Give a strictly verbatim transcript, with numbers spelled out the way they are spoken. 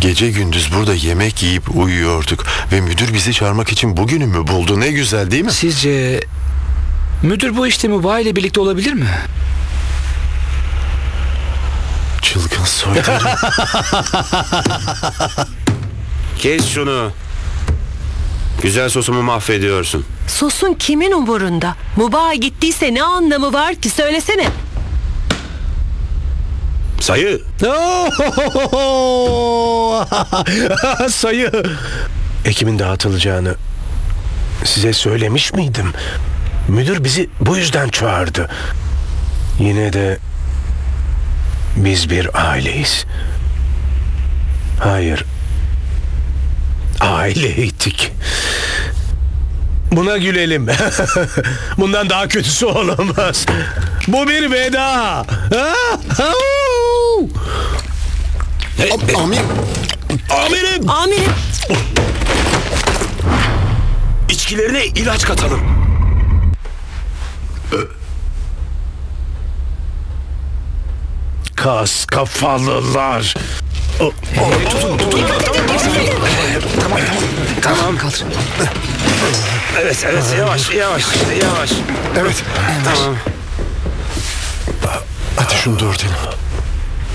Gece gündüz burada yemek yiyip uyuyorduk ve müdür bizi çağırmak için bugünü mü buldu? Ne güzel değil mi? Sizce müdür bu işte Muba ile birlikte olabilir mi? Çılgın soytarı. Kes şunu. Güzel sosumu mahvediyorsun. Sosun kimin umurunda? Mubaha gittiyse ne anlamı var ki, söylesene. Sayı. Sayı. Ekimin dağıtılacağını size söylemiş miydim? Müdür bizi bu yüzden çağırdı. Yine de biz bir aileyiz. Hayır. Aileydik. Buna gülelim. Bundan daha kötüsü olamaz. Bu bir veda. Amir. Amirim. Amirim. İçkilerine ilaç katalım. Kas kafalılar. Tamam. Kaldır. Evet, evet. Yavaş, yavaş, yavaş. Evet. Tamam. Hadi şunu doğurtalım.